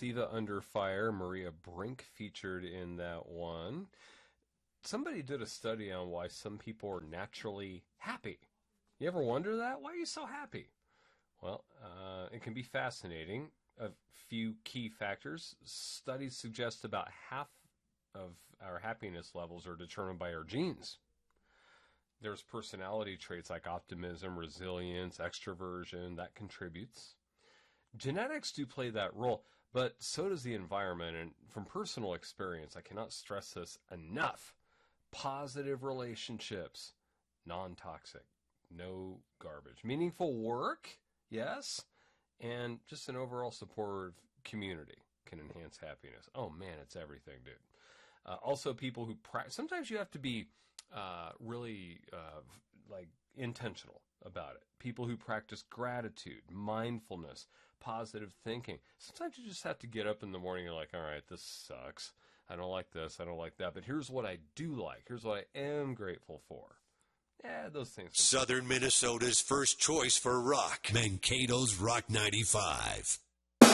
Siva Under Fire, Maria Brink featured in that one. Somebody did a study on why some people are naturally happy. You ever wonder that? Why are you so happy? Well, it can be fascinating. A few key factors. Studies suggest about half of our happiness levels are determined by our genes. There's personality traits like optimism, resilience, extroversion, that contributes. Genetics do play that role, but so does the environment. And from personal experience, I cannot stress this enough. Positive relationships, non-toxic, no garbage. Meaningful work, yes, and just an overall supportive community can enhance happiness. Oh man, it's everything, dude. Also, people who sometimes you have to be really like intentional about it. People who practice gratitude, mindfulness, positive thinking. Sometimes you just have to get up in the morning and you're like, all right, this sucks. I don't like this. I don't like that. But here's what I do like. Here's what I am grateful for. Yeah, those things. Southern Minnesota's first choice for rock. Mankato's Rock 95.